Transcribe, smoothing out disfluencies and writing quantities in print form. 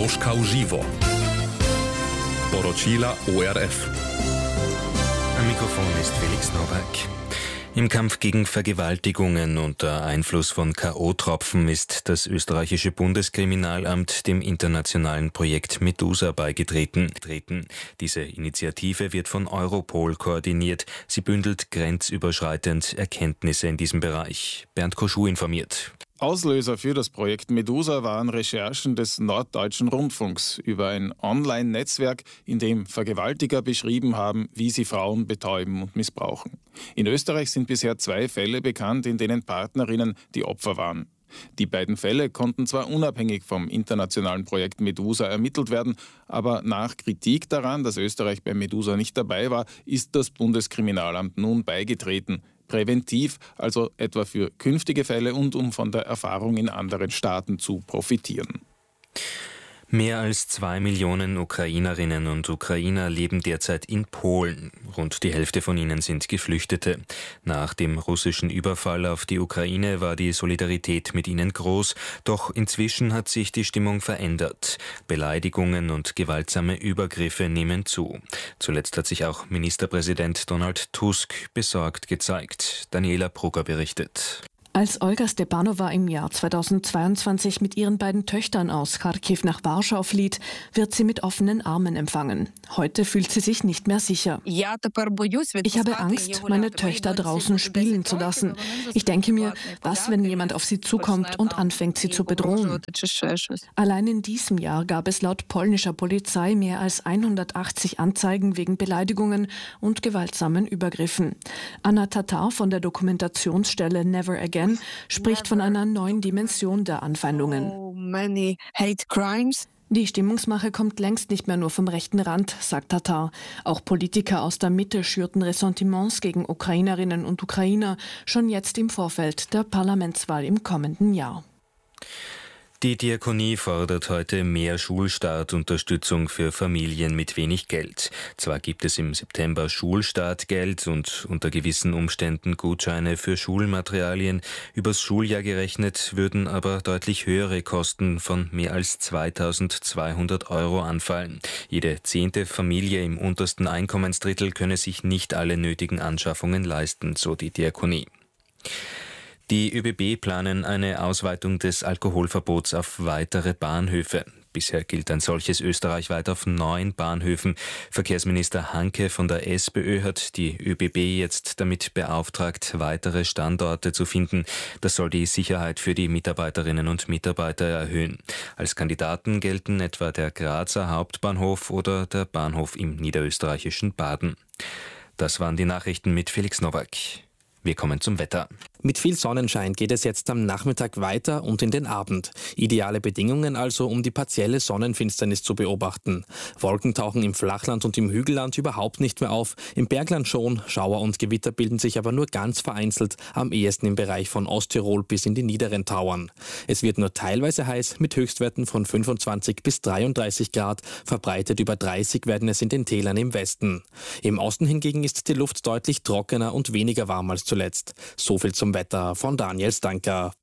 Troszka Uživo. Poročila ORF. Am Mikrofon ist Felix Nowak. Im Kampf gegen Vergewaltigungen unter Einfluss von K.O.-Tropfen ist das österreichische Bundeskriminalamt dem internationalen Projekt Medusa beigetreten. Diese Initiative wird von Europol koordiniert. Sie bündelt grenzüberschreitend Erkenntnisse in diesem Bereich. Bernd Koschuh informiert. Auslöser für das Projekt Medusa waren Recherchen des Norddeutschen Rundfunks über ein Online-Netzwerk, in dem Vergewaltiger beschrieben haben, wie sie Frauen betäuben und missbrauchen. In Österreich sind bisher 2 Fälle bekannt, in denen Partnerinnen die Opfer waren. Die beiden Fälle konnten zwar unabhängig vom internationalen Projekt Medusa ermittelt werden, aber nach Kritik daran, dass Österreich bei Medusa nicht dabei war, ist das Bundeskriminalamt nun beigetreten. Präventiv, also etwa für künftige Fälle und um von der Erfahrung in anderen Staaten zu profitieren. Mehr als 2 Millionen Ukrainerinnen und Ukrainer leben derzeit in Polen. Rund die Hälfte von ihnen sind Geflüchtete. Nach dem russischen Überfall auf die Ukraine war die Solidarität mit ihnen groß. Doch inzwischen hat sich die Stimmung verändert. Beleidigungen und gewaltsame Übergriffe nehmen zu. Zuletzt hat sich auch Ministerpräsident Donald Tusk besorgt gezeigt. Daniela Brugger berichtet. Als Olga Stepanova im Jahr 2022 mit ihren beiden Töchtern aus Charkiw nach Warschau flieht, wird sie mit offenen Armen empfangen. Heute fühlt sie sich nicht mehr sicher. Ich habe Angst, meine Töchter draußen spielen zu lassen. Ich denke mir, was, wenn jemand auf sie zukommt und anfängt, sie zu bedrohen? Allein in diesem Jahr gab es laut polnischer Polizei mehr als 180 Anzeigen wegen Beleidigungen und gewaltsamen Übergriffen. Anna Tatar von der Dokumentationsstelle Never Again spricht von einer neuen Dimension der Anfeindungen. Die Stimmungsmache kommt längst nicht mehr nur vom rechten Rand, sagt Tatar. Auch Politiker aus der Mitte schürten Ressentiments gegen Ukrainerinnen und Ukrainer, schon jetzt im Vorfeld der Parlamentswahl im kommenden Jahr. Die Diakonie fordert heute mehr Schulstartunterstützung für Familien mit wenig Geld. Zwar gibt es im September Schulstartgeld und unter gewissen Umständen Gutscheine für Schulmaterialien. Übers Schuljahr gerechnet würden aber deutlich höhere Kosten von mehr als 2.200 € anfallen. Jede 10. Familie im untersten Einkommensdrittel könne sich nicht alle nötigen Anschaffungen leisten, so die Diakonie. Die ÖBB planen eine Ausweitung des Alkoholverbots auf weitere Bahnhöfe. Bisher gilt ein solches österreichweit auf 9 Bahnhöfen. Verkehrsminister Hanke von der SPÖ hat die ÖBB jetzt damit beauftragt, weitere Standorte zu finden. Das soll die Sicherheit für die Mitarbeiterinnen und Mitarbeiter erhöhen. Als Kandidaten gelten etwa der Grazer Hauptbahnhof oder der Bahnhof im niederösterreichischen Baden. Das waren die Nachrichten mit Felix Nowak. Wir kommen zum Wetter. Mit viel Sonnenschein geht es jetzt am Nachmittag weiter und in den Abend. Ideale Bedingungen also, um die partielle Sonnenfinsternis zu beobachten. Wolken tauchen im Flachland und im Hügelland überhaupt nicht mehr auf. Im Bergland schon. Schauer und Gewitter bilden sich aber nur ganz vereinzelt, am ehesten im Bereich von Osttirol bis in die niederen Tauern. Es wird nur teilweise heiß, mit Höchstwerten von 25 bis 33 Grad. Verbreitet über 30 werden es in den Tälern im Westen. Im Osten hingegen ist die Luft deutlich trockener und weniger warm als zuletzt. So viel zum Wetter von Daniel Stanker.